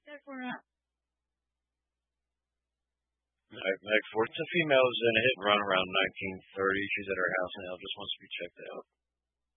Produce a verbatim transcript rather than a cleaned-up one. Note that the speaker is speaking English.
Mag, Mag four. It's a female who's in a hit and run around nineteen thirty. She's at her house now. Just wants to be checked out.